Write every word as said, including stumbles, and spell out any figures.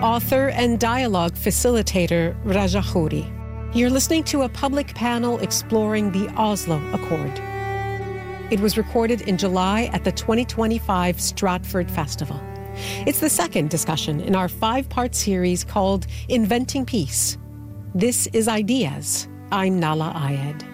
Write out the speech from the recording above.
author and dialogue facilitator Raja Khoury. You're listening to a public panel exploring the Oslo Accord. It was recorded in July at the twenty twenty-five Stratford Festival. It's the second discussion in our five-part series called Inventing Peace. This is Ideas. I'm Nahlah Ayed.